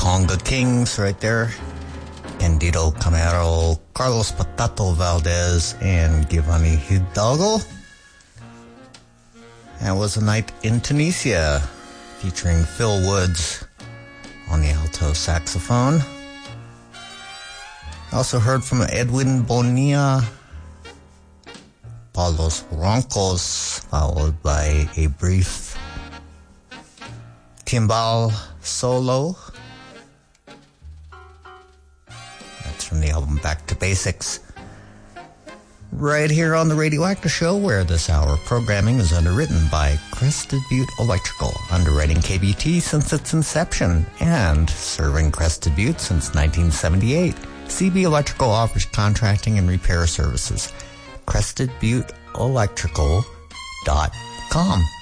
Conga Kings right there. Candido Camero, Carlos Patato Valdez, and Giovanni Hidalgo. That was A Night in Tunisia, featuring Phil Woods on the alto saxophone. Also heard from Edwin Bonilla, Palos Roncos, followed by a brief timbal solo. That's from the album Back to Basics. Right here on the Radioactive Show, where this hour of programming is underwritten by Crested Butte Electrical, underwriting KBT since its inception and serving Crested Butte since 1978. CB Electrical offers contracting and repair services. CrestedButteElectrical.com.